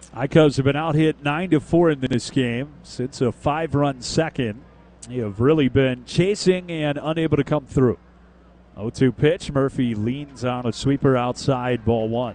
I-Cubs have been out hit 9-4 in this game since a 5-run second. They have really been chasing and unable to come through. 0-2 pitch. Murphy leans on a sweeper outside, ball one.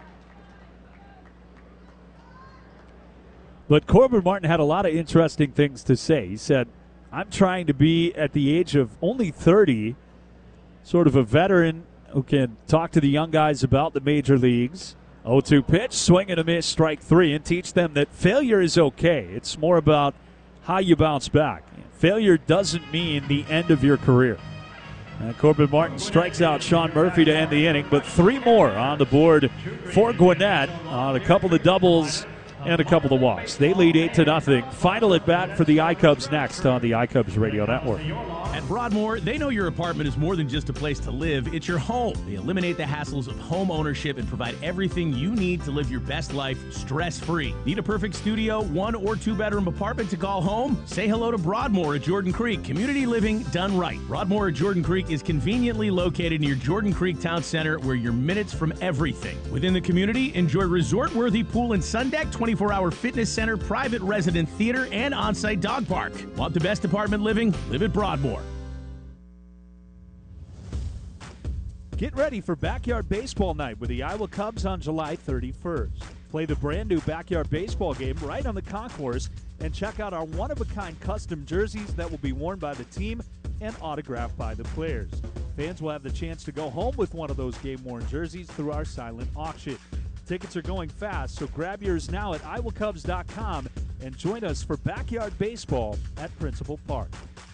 But Corbin Martin had a lot of interesting things to say. He said, I'm trying to be, at the age of only 30, sort of a veteran who can talk to the young guys about the major leagues. 0-2 pitch, swing and a miss, strike three, and teach them that failure is okay. It's more about how you bounce back. Failure doesn't mean the end of your career. And Corbin Martin strikes out Sean Murphy to end the inning, but three more on the board for Gwinnett on a couple of doubles and a couple of walks. They lead 8-0. Final at bat for the I-Cubs next on the I-Cubs Radio Network. At Broadmoor, they know your apartment is more than just a place to live, it's your home. They eliminate the hassles of home ownership and provide everything you need to live your best life stress-free. Need a perfect studio, 1 or 2 bedroom apartment to call home? Say hello to Broadmoor at Jordan Creek. Community living done right. Broadmoor at Jordan Creek is conveniently located near Jordan Creek Town Center, where you're minutes from everything. Within the community, enjoy resort-worthy pool and sun deck, 24-hour fitness center, private resident theater, and on-site dog park. Want the best apartment living? Live at Broadmoor. Get ready for Backyard Baseball Night with the Iowa Cubs on July 31st. Play the brand new Backyard Baseball game right on the concourse and check out our one-of-a-kind custom jerseys that will be worn by the team and autographed by the players. Fans will have the chance to go home with one of those game-worn jerseys through our silent auction. Tickets are going fast, so grab yours now at iowacubs.com and join us for Backyard Baseball at Principal Park.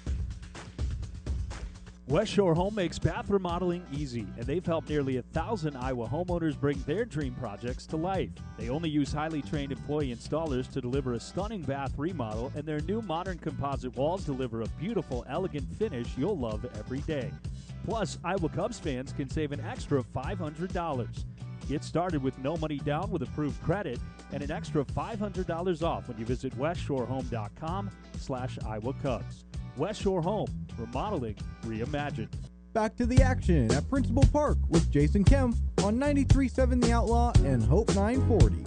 West Shore Home makes bath remodeling easy, and they've helped nearly 1,000 Iowa homeowners bring their dream projects to life. They only use highly trained employee installers to deliver a stunning bath remodel, and their new modern composite walls deliver a beautiful, elegant finish you'll love every day. Plus, Iowa Cubs fans can save an extra $500. Get started with no money down with approved credit and an extra $500 off when you visit westshorehome.com/Iowa Cubs. West Shore Home, remodeling reimagined. Back to the action at Principal Park with Jason Kemp on 93.7 The Outlaw and Hope 940.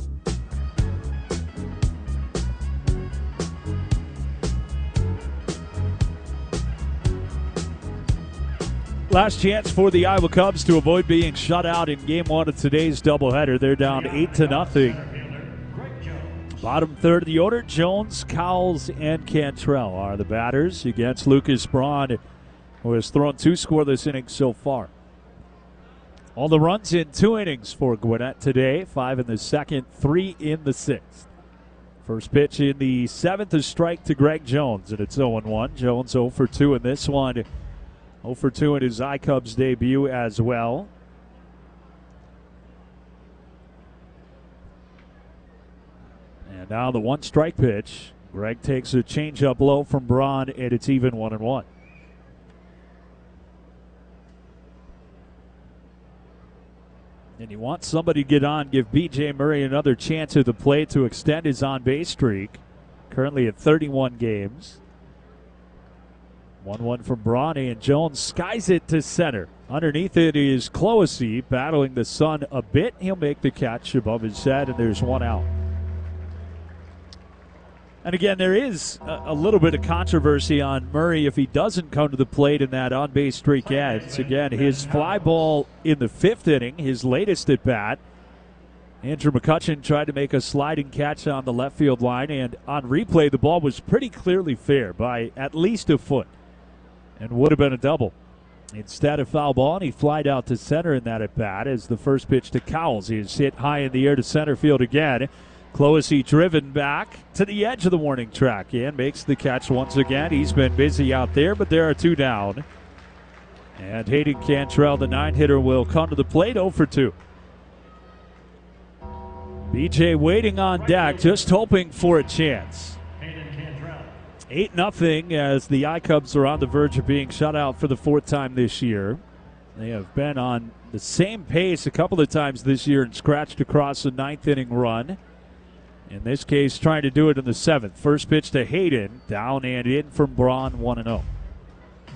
Last chance for the Iowa Cubs to avoid being shut out in Game 1 of today's doubleheader. They're down 8-0. Bottom third of the order, Jones, Cowles, and Cantrell are the batters against Lucas Braun, who has thrown 2 scoreless innings so far. All the runs in 2 innings for Gwinnett today, 5 in the second, 3 in the 6th. First pitch in the 7th, a strike to Greg Jones, and it's 0-1. Jones 0 for 2 in this one, 0 for 2 in his I-Cubs debut as well. And now the 1-strike pitch. Greg takes a changeup low from Braun, and it's even 1-1. And you want somebody to get on, give B.J. Murray another chance at the plate to extend his on-base streak. Currently at 31 games. 1-1 from Braun, and Jones skies it to center. Underneath it is Clohessy battling the sun a bit. He'll make the catch above his head, and there's 1 out. And again, there is a little bit of controversy on Murray if he doesn't come to the plate and that on-base streak ends. Again, his fly ball in the 5th inning, his latest at bat. Andrew McCutchen tried to make a sliding catch on the left field line, and on replay, the ball was pretty clearly fair by at least a foot and would have been a double. Instead of foul ball, and he flied out to center in that at bat as the first pitch to Cowles. He is hit high in the air to center field again. Clohessy driven back to the edge of the warning track and makes the catch once again. He's been busy out there, but there are 2 down. And Hayden Cantrell, the 9-hitter, will come to the plate 0 for 2. BJ waiting on deck, just hoping for a chance. 8-0 as the I-Cubs are on the verge of being shut out for the 4th time this year. They have been on the same pace a couple of times this year and scratched across a 9th inning run. In this case, trying to do it in the 7th. First pitch to Hayden, down and in from Braun, 1-0.